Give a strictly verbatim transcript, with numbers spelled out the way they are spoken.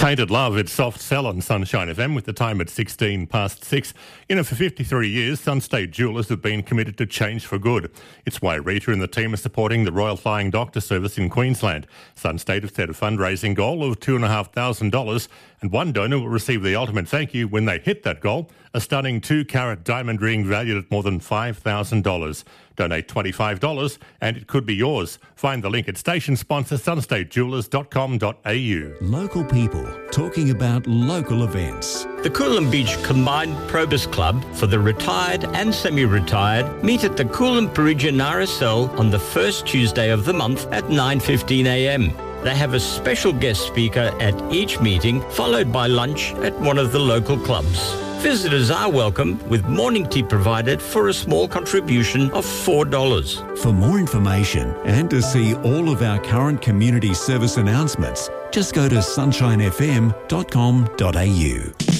Tainted Love, it's Soft Sell on Sunshine F M with the time at sixteen past six. You know, for fifty-three years, Sunstate Jewellers have been committed to change for good. It's why Rita and the team are supporting the Royal Flying Doctor Service in Queensland. Sunstate have set a fundraising goal of two thousand five hundred dollars and one donor will receive the ultimate thank you when they hit that goal, a stunning two-carat diamond ring valued at more than five thousand dollars. Donate twenty-five dollars and it could be yours. Find the link at station sponsor sunstate jewellers dot com dot a u. Local people talking about local events. The Coolum Beach Combined Probus Club for the retired and semi-retired meet at the Coolum Parisian R S L on the first Tuesday of the month at nine fifteen a m. They have a special guest speaker at each meeting, followed by lunch at one of the local clubs. Visitors are welcome, with morning tea provided for a small contribution of four dollars. For more information and to see all of our current community service announcements, just go to sunshine f m dot com dot a u.